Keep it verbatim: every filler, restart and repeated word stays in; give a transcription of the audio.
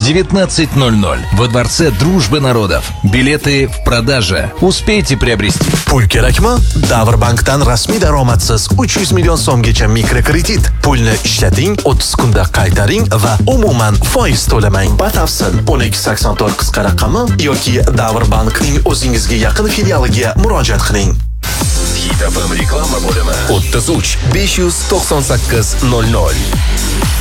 девятнадцать ноль ноль во Дворце Дружбы Народов. Билеты в продаже. Успейте приобрести. Pul kerakmi? Davrbankdan rasmiy daromadsiz uch yuz million so'mgacha mikrokredit. Pulni ishlating, o'ttiz kunda qaytaring va umuman foiz to'lamang. Batafsil o'n ikki sakson to'rt qisqa raqami yoki Davrbankning o'zingizga yaqin filialiga murojaat qiling. Hit F M reklama bo'limi o'ttiz uch besh yuz to'qson sakkiz nol nol.